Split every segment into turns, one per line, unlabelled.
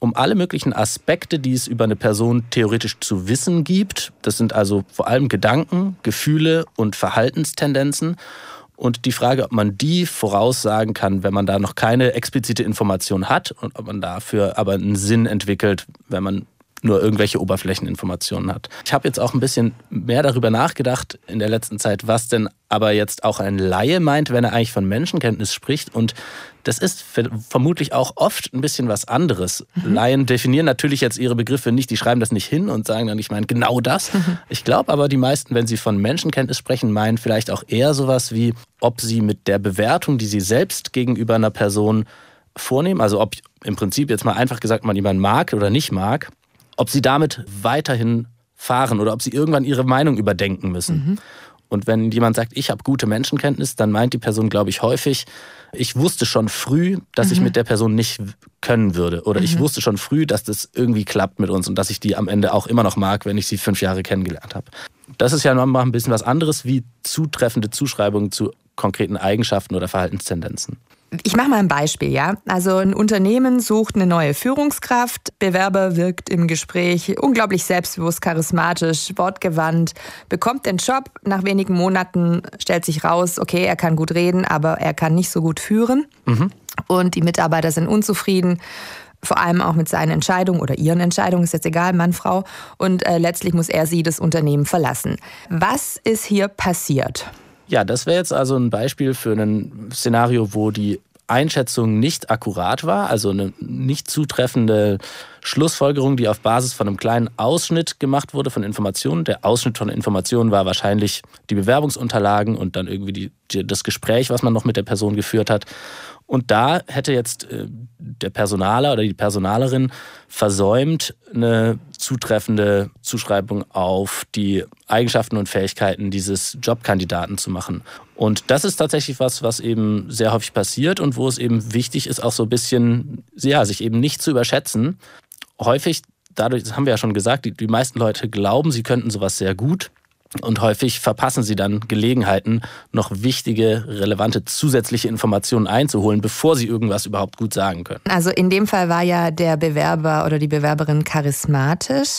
um alle möglichen Aspekte, die es über eine Person theoretisch zu wissen gibt. Das sind also vor allem Gedanken, Gefühle und Verhaltenstendenzen. Und die Frage, ob man die voraussagen kann, wenn man da noch keine explizite Information hat und ob man dafür aber einen Sinn entwickelt, wenn man nur irgendwelche Oberflächeninformationen hat. Ich habe jetzt auch ein bisschen mehr darüber nachgedacht in der letzten Zeit, was denn aber jetzt auch ein Laie meint, wenn er eigentlich von Menschenkenntnis spricht. Und das ist vermutlich auch oft ein bisschen was anderes. Laien definieren natürlich jetzt ihre Begriffe nicht, die schreiben das nicht hin und sagen dann, ich meine genau das. Ich glaube aber, die meisten, wenn sie von Menschenkenntnis sprechen, meinen vielleicht auch eher sowas wie, ob sie mit der Bewertung, die sie selbst gegenüber einer Person vornehmen, also ob im Prinzip jetzt mal einfach gesagt man jemanden mag oder nicht mag, ob sie damit weiterhin fahren oder ob sie irgendwann ihre Meinung überdenken müssen. Und wenn jemand sagt, ich habe gute Menschenkenntnis, dann meint die Person, glaube ich, häufig, ich wusste schon früh, dass ich mit der Person nicht können würde. Oder ich wusste schon früh, dass das irgendwie klappt mit uns und dass ich die am Ende auch immer noch mag, wenn ich sie 5 Jahre kennengelernt habe. Das ist ja nochmal ein bisschen was anderes wie zutreffende Zuschreibungen zu konkreten Eigenschaften oder Verhaltenstendenzen.
Ich mache mal ein Beispiel, ja. Also ein Unternehmen sucht eine neue Führungskraft. Bewerber wirkt im Gespräch unglaublich selbstbewusst, charismatisch, wortgewandt, bekommt den Job. Nach wenigen Monaten stellt sich raus, okay, er kann gut reden, aber er kann nicht so gut führen. Und die Mitarbeiter sind unzufrieden. Vor allem auch mit seinen Entscheidungen oder ihren Entscheidungen, ist jetzt egal, Mann, Frau. Und letztlich muss er sie das Unternehmen verlassen. Was ist hier passiert?
Ja, das wäre jetzt also ein Beispiel für ein Szenario, wo die Einschätzung nicht akkurat war, also eine nicht zutreffende Schlussfolgerung, die auf Basis von einem kleinen Ausschnitt gemacht wurde von Informationen. Der Ausschnitt von Informationen war wahrscheinlich die Bewerbungsunterlagen und dann irgendwie das Gespräch, was man noch mit der Person geführt hat. Und da hätte jetzt der Personaler oder die Personalerin versäumt, eine zutreffende Zuschreibung auf die Eigenschaften und Fähigkeiten dieses Jobkandidaten zu machen. Und das ist tatsächlich was eben sehr häufig passiert und wo es eben wichtig ist, auch so ein bisschen, ja, sich eben nicht zu überschätzen. Häufig, dadurch, das haben wir ja schon gesagt, die meisten Leute glauben, sie könnten sowas sehr gut. Und häufig verpassen sie dann Gelegenheiten, noch wichtige, relevante zusätzliche Informationen einzuholen, bevor sie irgendwas überhaupt gut sagen können.
Also in dem Fall war ja der Bewerber oder die Bewerberin charismatisch.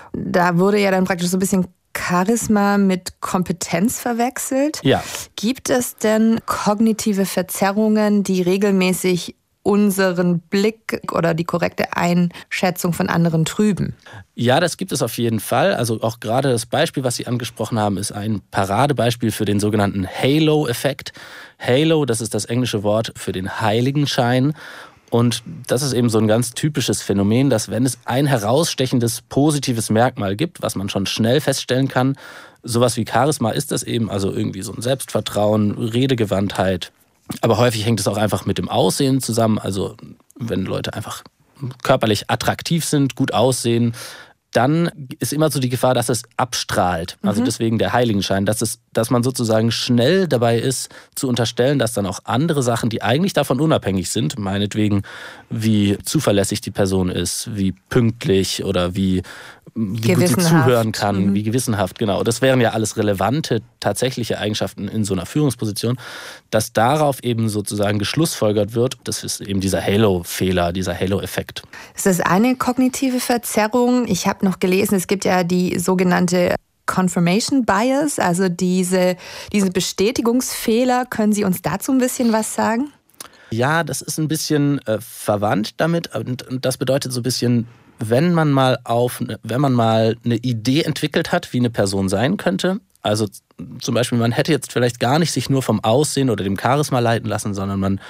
Da wurde ja dann praktisch so ein bisschen Charisma mit Kompetenz verwechselt.
Ja.
Gibt es denn kognitive Verzerrungen, die regelmäßig unseren Blick oder die korrekte Einschätzung von anderen trüben?
Ja, das gibt es auf jeden Fall. Also auch gerade das Beispiel, was Sie angesprochen haben, ist ein Paradebeispiel für den sogenannten Halo-Effekt. Halo, das ist das englische Wort für den Heiligenschein. Und das ist eben so ein ganz typisches Phänomen, dass wenn es ein herausstechendes positives Merkmal gibt, was man schon schnell feststellen kann, sowas wie Charisma ist das eben, also irgendwie so ein Selbstvertrauen, Redegewandtheit. Aber häufig hängt es auch einfach mit dem Aussehen zusammen. Also wenn Leute einfach körperlich attraktiv sind, gut aussehen, dann ist immer so die Gefahr, dass es abstrahlt. Also deswegen der Heiligenschein, dass man sozusagen schnell dabei ist, zu unterstellen, dass dann auch andere Sachen, die eigentlich davon unabhängig sind, meinetwegen wie zuverlässig die Person ist, wie pünktlich oder wie gut sie zuhören kann, wie gewissenhaft, genau. Das wären ja alles relevante, tatsächliche Eigenschaften in so einer Führungsposition, dass darauf eben sozusagen geschlussfolgert wird. Das ist eben dieser Halo-Fehler, dieser Halo-Effekt.
Ist das eine kognitive Verzerrung? Ich habe noch gelesen, es gibt ja die sogenannte Confirmation Bias, also diese Bestätigungsfehler. Können Sie uns dazu ein bisschen was sagen?
Ja, das ist ein bisschen verwandt damit und das bedeutet so ein bisschen, wenn man mal eine Idee entwickelt hat, wie eine Person sein könnte, also zum Beispiel, man hätte jetzt vielleicht gar nicht sich nur vom Aussehen oder dem Charisma leiten lassen, sondern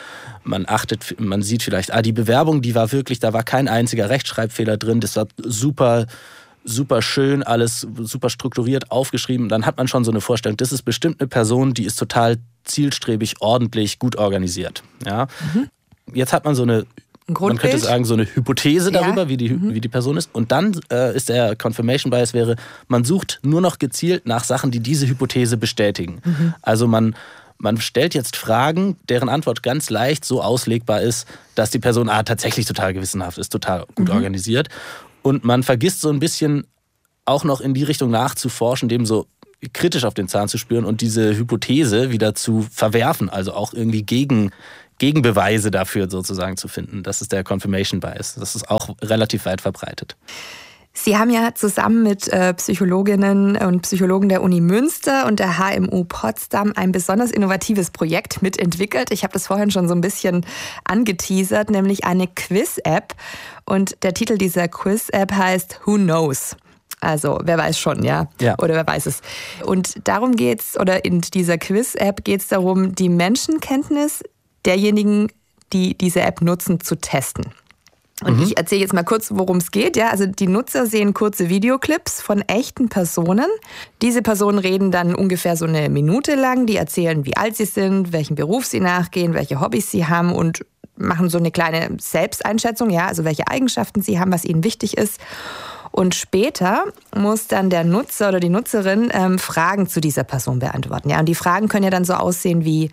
man sieht vielleicht, die Bewerbung, die war wirklich, da war kein einziger Rechtschreibfehler drin, das war super schön, alles super strukturiert aufgeschrieben. Dann hat man schon so eine Vorstellung, das ist bestimmt eine Person, die ist total zielstrebig, ordentlich, gut organisiert. Ja? Jetzt hat man so eine, man könnte sagen, so eine Hypothese darüber, wie die Person ist. Und dann ist der Confirmation Bias wäre, man sucht nur noch gezielt nach Sachen, die diese Hypothese bestätigen. Also man stellt jetzt Fragen, deren Antwort ganz leicht so auslegbar ist, dass die Person tatsächlich total gewissenhaft ist, total gut organisiert. Und man vergisst so ein bisschen auch noch in die Richtung nachzuforschen, dem so kritisch auf den Zahn zu spüren und diese Hypothese wieder zu verwerfen, also auch irgendwie gegen Gegenbeweise dafür sozusagen zu finden. Das ist der Confirmation Bias. Das ist auch relativ weit verbreitet.
Sie haben ja zusammen mit Psychologinnen und Psychologen der Uni Münster und der HMU Potsdam ein besonders innovatives Projekt mitentwickelt. Ich habe das vorhin schon so ein bisschen angeteasert, nämlich eine Quiz-App. Und der Titel dieser Quiz-App heißt Who Knows? Also wer weiß schon, ja? Oder wer weiß es. Und darum geht's, oder in dieser Quiz-App geht es darum, die Menschenkenntnis derjenigen, die diese App nutzen, zu testen. Und ich erzähle jetzt mal kurz, worum es geht. Ja, also die Nutzer sehen kurze Videoclips von echten Personen. Diese Personen reden dann ungefähr so eine Minute lang. Die erzählen, wie alt sie sind, welchen Beruf sie nachgehen, welche Hobbys sie haben und machen so eine kleine Selbsteinschätzung, ja, also welche Eigenschaften sie haben, was ihnen wichtig ist. Und später muss dann der Nutzer oder die Nutzerin Fragen zu dieser Person beantworten. Ja, und die Fragen können ja dann so aussehen wie: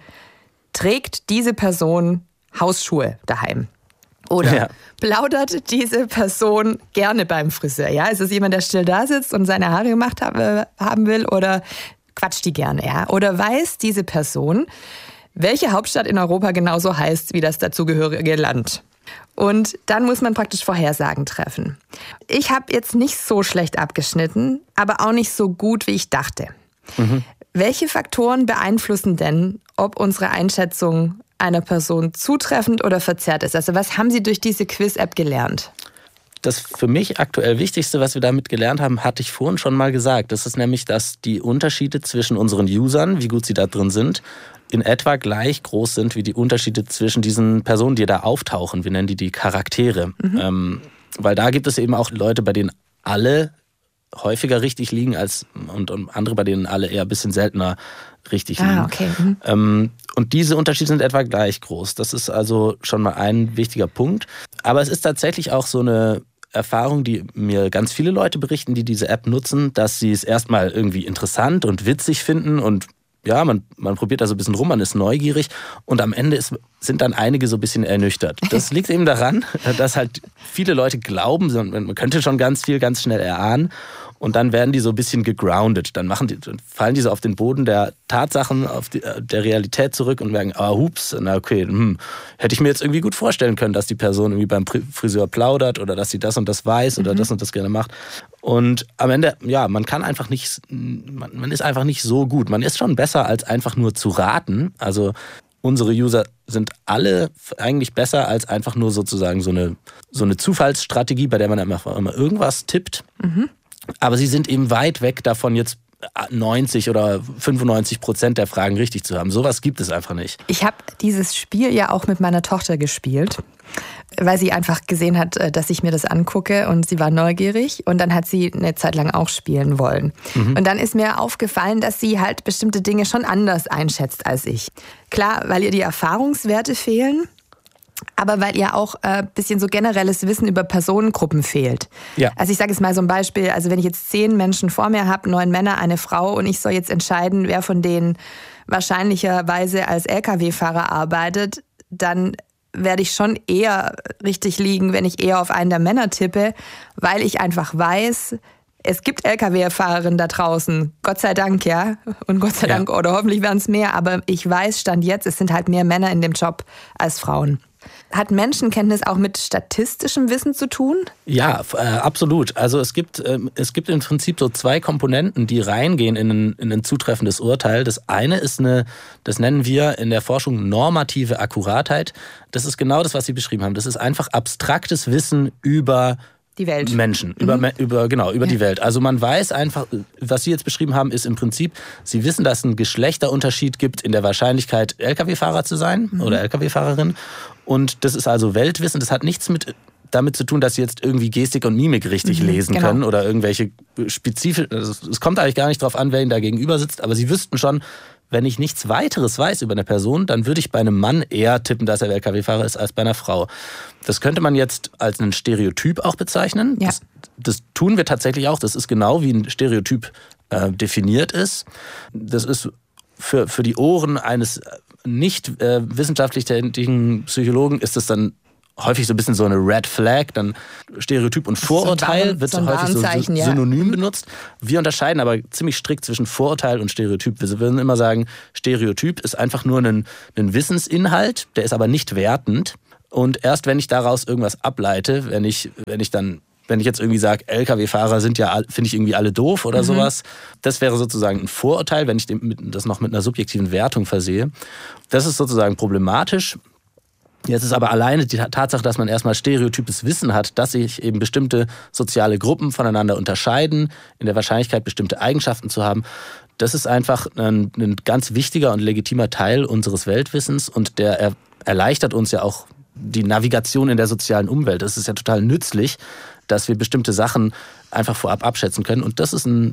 Trägt diese Person Hausschuhe daheim? Oder plaudert diese Person gerne beim Friseur? Ja, ist es jemand, der still da sitzt und seine Haare gemacht haben will? Oder quatscht die gerne? Ja? Oder weiß diese Person, welche Hauptstadt in Europa genauso heißt wie das dazugehörige Land? Und dann muss man praktisch Vorhersagen treffen. Ich habe jetzt nicht so schlecht abgeschnitten, aber auch nicht so gut, wie ich dachte. Welche Faktoren beeinflussen denn, ob unsere Einschätzung einer Person zutreffend oder verzerrt ist? Also was haben Sie durch diese Quiz-App gelernt?
Das für mich aktuell Wichtigste, was wir damit gelernt haben, hatte ich vorhin schon mal gesagt. Das ist nämlich, dass die Unterschiede zwischen unseren Usern, wie gut sie da drin sind, in etwa gleich groß sind wie die Unterschiede zwischen diesen Personen, die da auftauchen. Wir nennen die Charaktere. Weil da gibt es eben auch Leute, bei denen alle häufiger richtig liegen und andere, bei denen alle eher ein bisschen seltener richtig liegen.
Okay.
Und diese Unterschiede sind etwa gleich groß. Das ist also schon mal ein wichtiger Punkt. Aber es ist tatsächlich auch so eine Erfahrung, die mir ganz viele Leute berichten, die diese App nutzen, dass sie es erstmal irgendwie interessant und witzig finden und ja, man probiert da so ein bisschen rum, man ist neugierig und am Ende sind dann einige so ein bisschen ernüchtert. Das liegt eben daran, dass halt viele Leute glauben, man könnte schon ganz viel ganz schnell erahnen und dann werden die so ein bisschen gegroundet. Dann fallen die so auf den Boden der Tatsachen, der Realität zurück und merken, hups, na okay, hätte ich mir jetzt irgendwie gut vorstellen können, dass die Person irgendwie beim Friseur plaudert oder dass sie das und das weiß oder das und das gerne macht. Und am Ende, ja, man ist einfach nicht so gut. Man ist schon besser, als einfach nur zu raten. Also unsere User sind alle eigentlich besser als einfach nur sozusagen so eine Zufallsstrategie, bei der man einfach immer irgendwas tippt. Aber sie sind eben weit weg davon, jetzt 90 oder 95% der Fragen richtig zu haben. Sowas gibt es einfach nicht.
Ich habe dieses Spiel ja auch mit meiner Tochter gespielt, weil sie einfach gesehen hat, dass ich mir das angucke und sie war neugierig und dann hat sie eine Zeit lang auch spielen wollen. Und dann ist mir aufgefallen, dass sie halt bestimmte Dinge schon anders einschätzt als ich. Klar, weil ihr die Erfahrungswerte fehlen, aber weil ihr auch ein bisschen so generelles Wissen über Personengruppen fehlt.
Ja.
Also ich sage jetzt mal so ein Beispiel, also wenn ich jetzt 10 Menschen vor mir habe, 9 Männer, eine Frau und ich soll jetzt entscheiden, wer von denen wahrscheinlicherweise als Lkw-Fahrer arbeitet, dann werde ich schon eher richtig liegen, wenn ich eher auf einen der Männer tippe, weil ich einfach weiß, es gibt Lkw-Fahrerinnen da draußen, Gott sei Dank, ja, und Gott sei Dank, oder hoffentlich werden es mehr, aber ich weiß, Stand jetzt, es sind halt mehr Männer in dem Job als Frauen. Hat Menschenkenntnis auch mit statistischem Wissen zu tun?
Ja, absolut. Also es gibt im Prinzip so 2 Komponenten, die reingehen in ein zutreffendes Urteil. Das eine ist das nennen wir in der Forschung normative Akkuratheit. Das ist genau das, was Sie beschrieben haben. Das ist einfach abstraktes Wissen über
die Welt.
Menschen, über die Welt. Also man weiß einfach, was Sie jetzt beschrieben haben, ist im Prinzip, Sie wissen, dass es einen Geschlechterunterschied gibt in der Wahrscheinlichkeit, Lkw-Fahrer zu sein oder Lkw-Fahrerin. Und das ist also Weltwissen. Das hat nichts damit zu tun, dass Sie jetzt irgendwie Gestik und Mimik richtig lesen können oder irgendwelche spezifischen. Also es kommt eigentlich gar nicht drauf an, wer Ihnen da gegenüber sitzt, aber Sie wüssten schon, wenn ich nichts weiteres weiß über eine Person, dann würde ich bei einem Mann eher tippen, dass er Lkw-Fahrer ist, als bei einer Frau. Das könnte man jetzt als einen Stereotyp auch bezeichnen. Ja. Das tun wir tatsächlich auch. Das ist genau wie ein Stereotyp definiert ist. Das ist für die Ohren eines nicht wissenschaftlich tätigen Psychologen ist das dann häufig so ein bisschen so eine Red Flag, dann Stereotyp und Vorurteil wird so häufig so synonym benutzt. Wir unterscheiden aber ziemlich strikt zwischen Vorurteil und Stereotyp. Wir würden immer sagen, Stereotyp ist einfach nur ein Wissensinhalt, der ist aber nicht wertend. Und erst wenn ich daraus irgendwas ableite, wenn ich jetzt irgendwie sage, LKW-Fahrer sind ja, finde ich irgendwie alle doof oder sowas, das wäre sozusagen ein Vorurteil, wenn ich das noch mit einer subjektiven Wertung versehe. Das ist sozusagen problematisch. Jetzt ist aber alleine die Tatsache, dass man erstmal stereotypes Wissen hat, dass sich eben bestimmte soziale Gruppen voneinander unterscheiden, in der Wahrscheinlichkeit bestimmte Eigenschaften zu haben, das ist einfach ein ganz wichtiger und legitimer Teil unseres Weltwissens und der erleichtert uns ja auch die Navigation in der sozialen Umwelt. Es ist ja total nützlich, dass wir bestimmte Sachen einfach vorab abschätzen können und das ist eine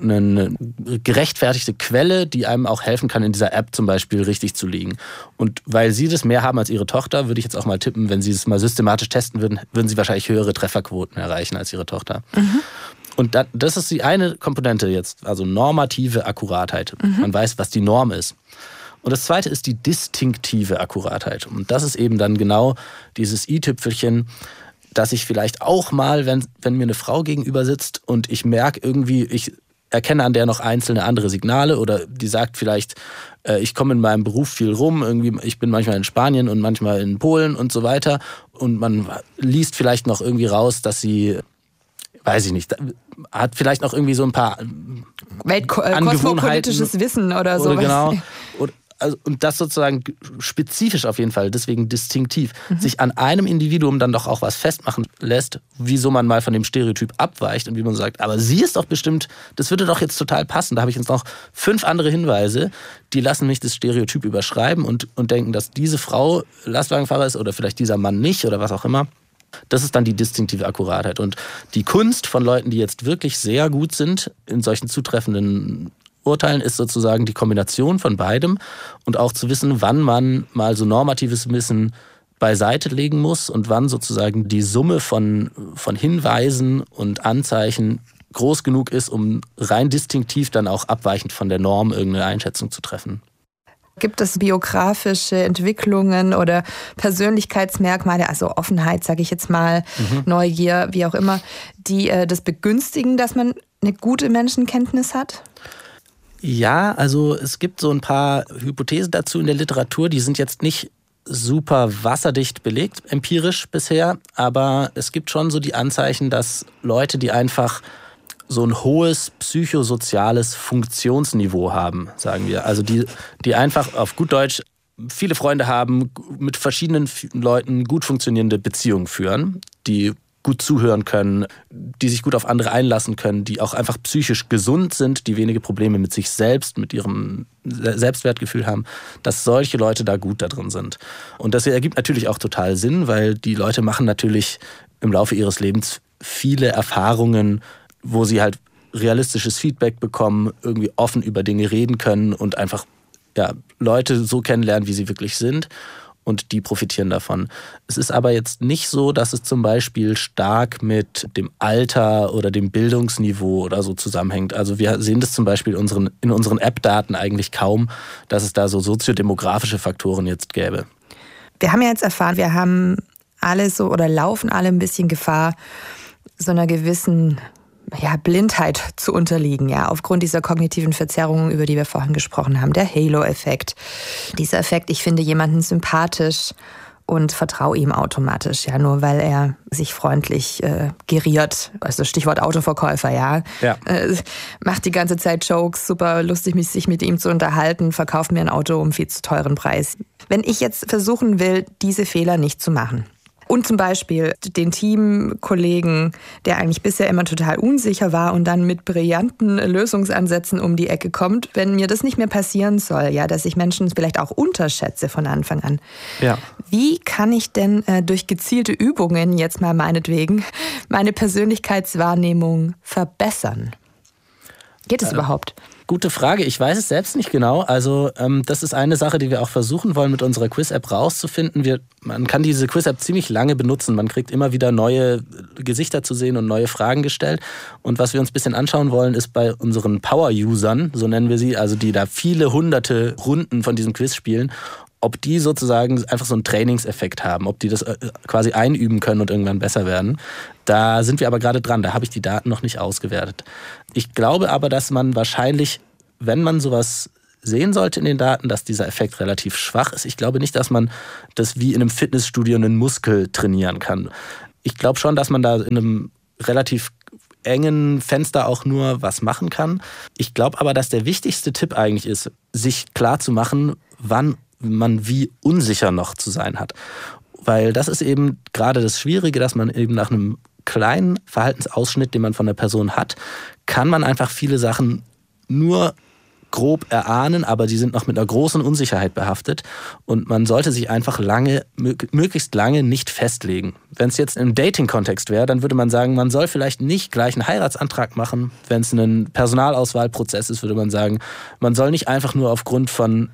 gerechtfertigte Quelle, die einem auch helfen kann, in dieser App zum Beispiel richtig zu liegen. Und weil Sie das mehr haben als Ihre Tochter, würde ich jetzt auch mal tippen, wenn Sie es mal systematisch testen würden, würden Sie wahrscheinlich höhere Trefferquoten erreichen als Ihre Tochter. Und das ist die eine Komponente jetzt, also normative Akkuratheit. Man weiß, was die Norm ist. Und das zweite ist die distinktive Akkuratheit. Und das ist eben dann genau dieses i-Tüpfelchen, dass ich vielleicht auch mal, wenn mir eine Frau gegenüber sitzt und ich merke irgendwie, ich erkenne an der noch einzelne andere Signale oder die sagt vielleicht, ich komme in meinem Beruf viel rum, irgendwie, ich bin manchmal in Spanien und manchmal in Polen und so weiter und man liest vielleicht noch irgendwie raus, dass sie, weiß ich nicht, hat vielleicht noch irgendwie so ein paar
kosmopolitisches Wissen oder sowas.
Genau. Und das sozusagen spezifisch auf jeden Fall, deswegen distinktiv, sich an einem Individuum dann doch auch was festmachen lässt, wieso man mal von dem Stereotyp abweicht und wie man sagt, aber sie ist doch bestimmt, das würde doch jetzt total passen. Da habe ich jetzt noch 5 andere Hinweise, die lassen mich das Stereotyp überschreiben und denken, dass diese Frau Lastwagenfahrer ist oder vielleicht dieser Mann nicht oder was auch immer. Das ist dann die distinktive Akkuratheit. Und die Kunst von Leuten, die jetzt wirklich sehr gut sind in solchen zutreffenden Urteilen, ist sozusagen die Kombination von beidem und auch zu wissen, wann man mal so normatives Wissen beiseite legen muss und wann sozusagen die Summe von Hinweisen und Anzeichen groß genug ist, um rein distinktiv dann auch abweichend von der Norm irgendeine Einschätzung zu treffen.
Gibt es biografische Entwicklungen oder Persönlichkeitsmerkmale, also Offenheit, sage ich jetzt mal, Neugier, wie auch immer, die das begünstigen, dass man eine gute Menschenkenntnis hat?
Ja, also es gibt so ein paar Hypothesen dazu in der Literatur, die sind jetzt nicht super wasserdicht belegt, empirisch bisher, aber es gibt schon so die Anzeichen, dass Leute, die einfach so ein hohes psychosoziales Funktionsniveau haben, sagen wir, also die einfach auf gut Deutsch viele Freunde haben, mit verschiedenen Leuten gut funktionierende Beziehungen führen, die gut zuhören können, die sich gut auf andere einlassen können, die auch einfach psychisch gesund sind, die wenige Probleme mit sich selbst, mit ihrem Selbstwertgefühl haben, dass solche Leute da gut da drin sind. Und das ergibt natürlich auch total Sinn, weil die Leute machen natürlich im Laufe ihres Lebens viele Erfahrungen, wo sie halt realistisches Feedback bekommen, irgendwie offen über Dinge reden können und einfach Leute so kennenlernen, wie sie wirklich sind. Und die profitieren davon. Es ist aber jetzt nicht so, dass es zum Beispiel stark mit dem Alter oder dem Bildungsniveau oder so zusammenhängt. Also wir sehen das zum Beispiel in unseren App-Daten eigentlich kaum, dass es da so soziodemografische Faktoren jetzt gäbe.
Wir haben ja jetzt erfahren, wir haben alle so oder laufen alle ein bisschen Gefahr, so einer gewissen Blindheit zu unterliegen, aufgrund dieser kognitiven Verzerrungen, über die wir vorhin gesprochen haben. Der Halo-Effekt. Dieser Effekt, ich finde jemanden sympathisch und vertraue ihm automatisch, nur weil er sich freundlich geriert. Also Stichwort Autoverkäufer, macht die ganze Zeit Jokes, super lustig, sich mit ihm zu unterhalten, verkauft mir ein Auto um viel zu teuren Preis. Wenn ich jetzt versuchen will, diese Fehler nicht zu machen, und zum Beispiel den Teamkollegen, der eigentlich bisher immer total unsicher war und dann mit brillanten Lösungsansätzen um die Ecke kommt, wenn mir das nicht mehr passieren soll, dass ich Menschen vielleicht auch unterschätze von Anfang an. Ja. Wie kann ich denn durch gezielte Übungen, jetzt mal meinetwegen, meine Persönlichkeitswahrnehmung verbessern? Geht es überhaupt?
Gute Frage. Ich weiß es selbst nicht genau. Also das ist eine Sache, die wir auch versuchen wollen, mit unserer Quiz-App rauszufinden. Man kann diese Quiz-App ziemlich lange benutzen. Man kriegt immer wieder neue Gesichter zu sehen und neue Fragen gestellt. Und was wir uns ein bisschen anschauen wollen, ist bei unseren Power-Usern, so nennen wir sie, also die da viele hunderte Runden von diesem Quiz spielen, ob die sozusagen einfach so einen Trainingseffekt haben, ob die das quasi einüben können und irgendwann besser werden. Da sind wir aber gerade dran, da habe ich die Daten noch nicht ausgewertet. Ich glaube aber, dass man wahrscheinlich, wenn man sowas sehen sollte in den Daten, dass dieser Effekt relativ schwach ist. Ich glaube nicht, dass man das wie in einem Fitnessstudio einen Muskel trainieren kann. Ich glaube schon, dass man da in einem relativ engen Fenster auch nur was machen kann. Ich glaube aber, dass der wichtigste Tipp eigentlich ist, sich klar zu machen, wann man wie unsicher noch zu sein hat. Weil das ist eben gerade das Schwierige, dass man eben nach einem kleinen Verhaltensausschnitt, den man von der Person hat, kann man einfach viele Sachen nur grob erahnen, aber die sind noch mit einer großen Unsicherheit behaftet und man sollte sich einfach möglichst lange nicht festlegen. Wenn es jetzt im Dating-Kontext wäre, dann würde man sagen, man soll vielleicht nicht gleich einen Heiratsantrag machen. Wenn es ein Personalauswahlprozess ist, würde man sagen, man soll nicht einfach nur aufgrund von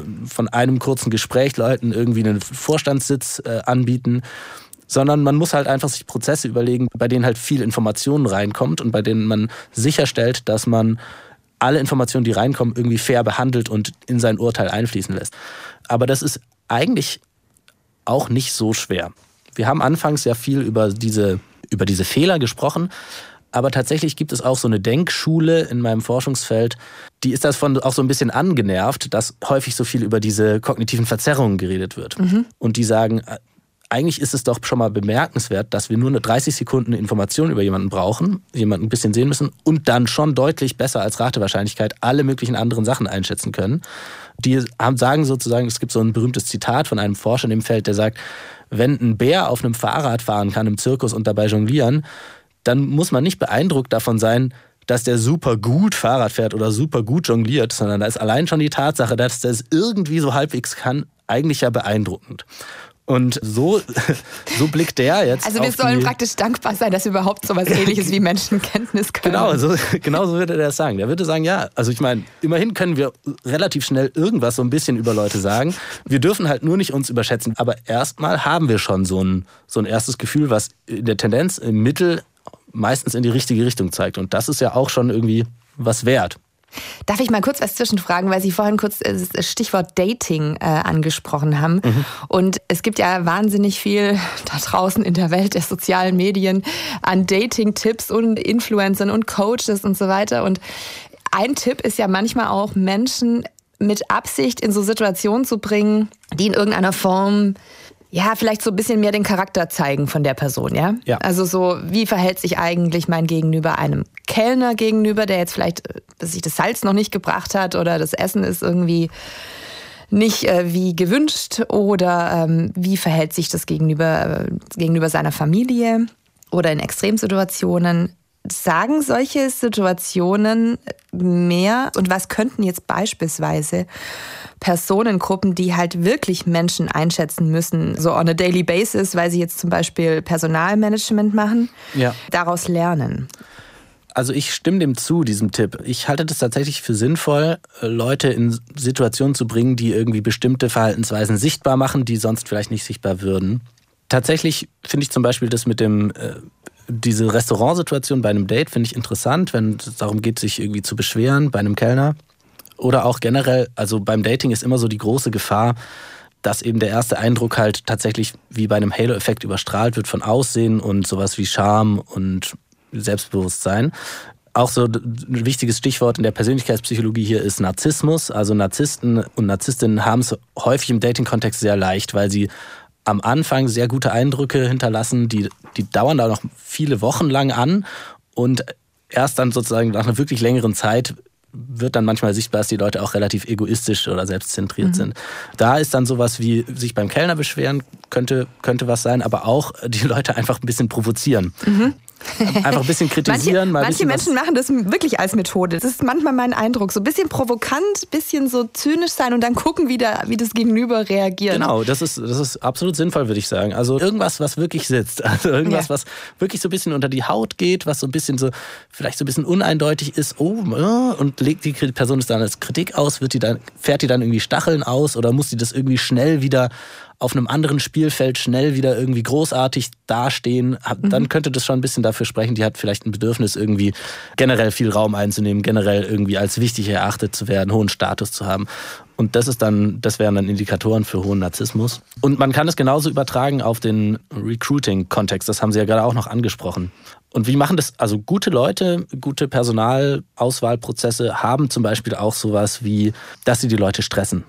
einem kurzen Gespräch Leuten irgendwie einen Vorstandssitz anbieten, sondern man muss halt einfach sich Prozesse überlegen, bei denen halt viel Informationen reinkommt und bei denen man sicherstellt, dass man alle Informationen, die reinkommen, irgendwie fair behandelt und in sein Urteil einfließen lässt. Aber das ist eigentlich auch nicht so schwer. Wir haben anfangs ja viel über diese Fehler gesprochen, aber tatsächlich gibt es auch so eine Denkschule in meinem Forschungsfeld, die ist davon auch so ein bisschen angenervt, dass häufig so viel über diese kognitiven Verzerrungen geredet wird. Und die sagen, eigentlich ist es doch schon mal bemerkenswert, dass wir nur 30 Sekunden Information über jemanden brauchen, jemanden ein bisschen sehen müssen und dann schon deutlich besser als Ratewahrscheinlichkeit alle möglichen anderen Sachen einschätzen können. Die sagen sozusagen, es gibt so ein berühmtes Zitat von einem Forscher in dem Feld, der sagt, wenn ein Bär auf einem Fahrrad fahren kann im Zirkus und dabei jonglieren, dann muss man nicht beeindruckt davon sein, dass der super gut Fahrrad fährt oder super gut jongliert, sondern da ist allein schon die Tatsache, dass der es irgendwie so halbwegs kann, eigentlich ja beeindruckend. Und so blickt der jetzt.
Also wir sollen praktisch dankbar sein, dass wir überhaupt so was Ähnliches wie Menschenkenntnis können.
Genau so würde der das sagen. Der würde sagen, ja, also ich meine, immerhin können wir relativ schnell irgendwas so ein bisschen über Leute sagen. Wir dürfen halt nur nicht uns überschätzen. Aber erstmal haben wir schon so ein erstes Gefühl, was in der Tendenz im Mittel meistens in die richtige Richtung zeigt. Und das ist ja auch schon irgendwie was wert.
Darf ich mal kurz was zwischenfragen, weil Sie vorhin kurz das Stichwort Dating angesprochen haben. Und es gibt ja wahnsinnig viel da draußen in der Welt der sozialen Medien an Dating-Tipps und Influencern und Coaches und so weiter. Und ein Tipp ist ja manchmal auch, Menschen mit Absicht in so Situationen zu bringen, die in irgendeiner Form vielleicht so ein bisschen mehr den Charakter zeigen von der Person, ja? Also so, wie verhält sich eigentlich mein Gegenüber einem Kellner gegenüber, der jetzt vielleicht sich das Salz noch nicht gebracht hat oder das Essen ist irgendwie nicht wie gewünscht oder wie verhält sich das gegenüber seiner Familie oder in Extremsituationen. Sagen solche Situationen mehr und was könnten jetzt beispielsweise Personengruppen, die halt wirklich Menschen einschätzen müssen, so on a daily basis, weil sie jetzt zum Beispiel Personalmanagement machen, daraus lernen?
Also ich stimme dem zu, diesem Tipp. Ich halte das tatsächlich für sinnvoll, Leute in Situationen zu bringen, die irgendwie bestimmte Verhaltensweisen sichtbar machen, die sonst vielleicht nicht sichtbar würden. Tatsächlich finde ich zum Beispiel das mit diese Restaurantsituation bei einem Date finde ich interessant, wenn es darum geht, sich irgendwie zu beschweren bei einem Kellner. Oder auch generell, also beim Dating ist immer so die große Gefahr, dass eben der erste Eindruck halt tatsächlich wie bei einem Halo-Effekt überstrahlt wird von Aussehen und sowas wie Charme und Selbstbewusstsein. Auch so ein wichtiges Stichwort in der Persönlichkeitspsychologie hier ist Narzissmus. Also Narzissten und Narzisstinnen haben es häufig im Dating-Kontext sehr leicht, weil sie am Anfang sehr gute Eindrücke hinterlassen, die dauern da noch viele Wochen lang an und erst dann sozusagen nach einer wirklich längeren Zeit wird dann manchmal sichtbar, dass die Leute auch relativ egoistisch oder selbstzentriert sind. Da ist dann sowas wie sich beim Kellner beschweren, könnte was sein, aber auch die Leute einfach ein bisschen provozieren. Einfach ein bisschen kritisieren.
Manche Menschen machen das wirklich als Methode. Das ist manchmal mein Eindruck. So ein bisschen provokant, ein bisschen so zynisch sein und dann gucken, wie das Gegenüber reagiert.
Genau, das ist absolut sinnvoll, würde ich sagen. Also irgendwas, was wirklich sitzt. Also irgendwas, was wirklich so ein bisschen unter die Haut geht, was so ein bisschen so, vielleicht so ein bisschen uneindeutig ist. Und legt die Person es dann als Kritik aus, fährt die dann irgendwie Stacheln aus oder muss die das irgendwie schnell wieder auf einem anderen Spielfeld schnell wieder irgendwie großartig dastehen, dann könnte das schon ein bisschen dafür sprechen, die hat vielleicht ein Bedürfnis, irgendwie generell viel Raum einzunehmen, generell irgendwie als wichtig erachtet zu werden, hohen Status zu haben. Und das wären dann Indikatoren für hohen Narzissmus. Und man kann es genauso übertragen auf den Recruiting-Kontext. Das haben Sie ja gerade auch noch angesprochen. Und wie machen das? Also gute Leute, gute Personalauswahlprozesse haben zum Beispiel auch sowas wie, dass sie die Leute stressen.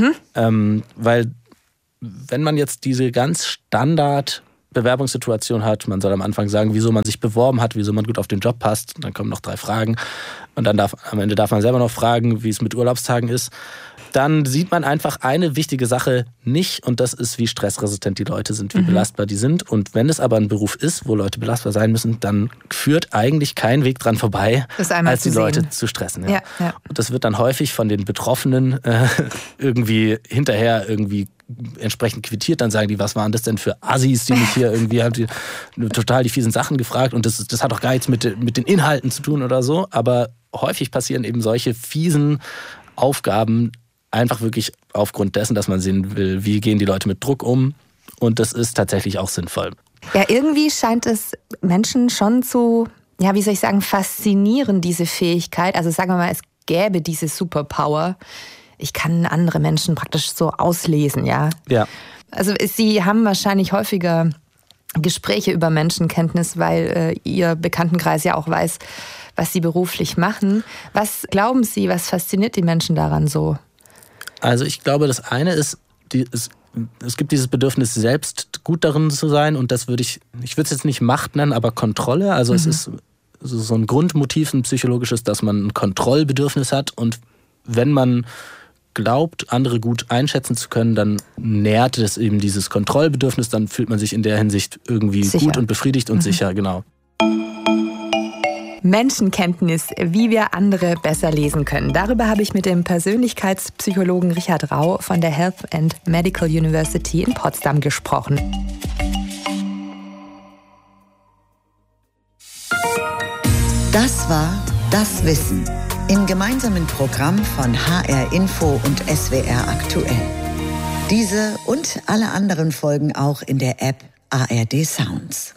Weil wenn man jetzt diese ganz Standard Bewerbungssituation hat, man soll am Anfang sagen, wieso man sich beworben hat, wieso man gut auf den Job passt, und dann kommen noch 3 Fragen und dann am Ende darf man selber noch fragen, wie es mit Urlaubstagen ist, dann sieht man einfach eine wichtige Sache nicht, und das ist, wie stressresistent die Leute sind, wie belastbar die sind. Und wenn es aber ein Beruf ist, wo Leute belastbar sein müssen, dann führt eigentlich kein Weg dran vorbei, als die Leute zu stressen. Ja. Ja. Und das wird dann häufig von den Betroffenen irgendwie hinterher irgendwie entsprechend quittiert, dann sagen die, was waren das denn für Assis, die mich hier irgendwie haben die total die fiesen Sachen gefragt, und das hat doch gar nichts mit den Inhalten zu tun oder so, aber häufig passieren eben solche fiesen Aufgaben einfach wirklich aufgrund dessen, dass man sehen will, wie gehen die Leute mit Druck um, und das ist tatsächlich auch sinnvoll.
Ja, irgendwie scheint es Menschen schon zu, ja, wie soll ich sagen, faszinieren, diese Fähigkeit, also sagen wir mal, es gäbe diese Superpower, ich kann andere Menschen praktisch so auslesen, ja. Ja. Also Sie haben wahrscheinlich häufiger Gespräche über Menschenkenntnis, weil Ihr Bekanntenkreis ja auch weiß, was Sie beruflich machen. Was glauben Sie, was fasziniert die Menschen daran so?
Also ich glaube, das eine ist, es gibt dieses Bedürfnis, selbst gut darin zu sein, und das würde ich würde es jetzt nicht Macht nennen, aber Kontrolle. Also es ist so ein Grundmotiv, ein psychologisches, dass man ein Kontrollbedürfnis hat, und wenn man glaubt, andere gut einschätzen zu können, dann nährt es eben dieses Kontrollbedürfnis, dann fühlt man sich in der Hinsicht irgendwie sicher, gut und befriedigt und sicher, genau.
Menschenkenntnis, wie wir andere besser lesen können. Darüber habe ich mit dem Persönlichkeitspsychologen Richard Rau von der Health and Medical University in Potsdam gesprochen.
Das war Das Wissen im gemeinsamen Programm von HR Info und SWR Aktuell. Diese und alle anderen Folgen auch in der App ARD Sounds.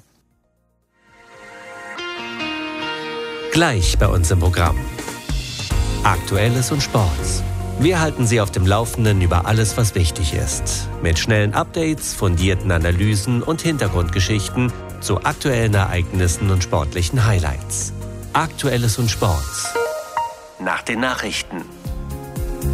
Gleich bei uns im Programm. Aktuelles und Sports. Wir halten Sie auf dem Laufenden über alles, was wichtig ist. Mit schnellen Updates, fundierten Analysen und Hintergrundgeschichten zu aktuellen Ereignissen und sportlichen Highlights. Aktuelles und Sports. Nach den Nachrichten.